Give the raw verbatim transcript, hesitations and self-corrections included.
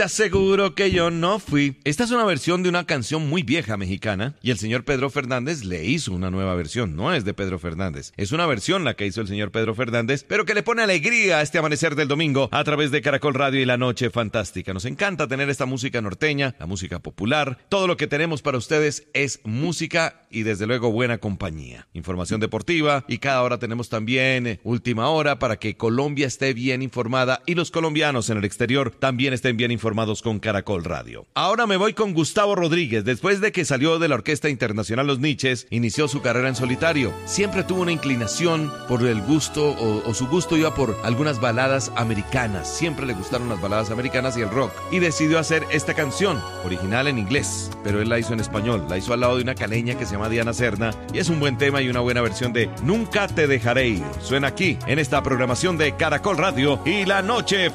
Te aseguro que yo no fui. Esta es una versión de una canción muy vieja mexicana y el señor Pedro Fernández le hizo una nueva versión. No es de Pedro Fernández, es una versión la que hizo el señor Pedro Fernández, pero que le pone alegría a este amanecer del domingo a través de Caracol Radio y La Noche Fantástica. Nos encanta tener esta música norteña, la música popular. Todo lo que tenemos para ustedes es música y desde luego buena compañía. Información deportiva y cada hora tenemos también eh, última hora para que Colombia esté bien informada y los colombianos en el exterior también estén bien informados con Caracol Radio. Ahora me voy con Gustavo Rodríguez. Después de que salió de la Orquesta Internacional Los Niches, inició su carrera en solitario. Siempre tuvo una inclinación por el gusto o, o su gusto iba por algunas baladas americanas. Siempre le gustaron las baladas americanas y el rock. Y decidió hacer esta canción, original en inglés, pero él la hizo en español. La hizo al lado de una caleña que se llama Diana Serna y es un buen tema y una buena versión de Nunca te dejaré ir. Suena aquí en esta programación de Caracol Radio y La Noche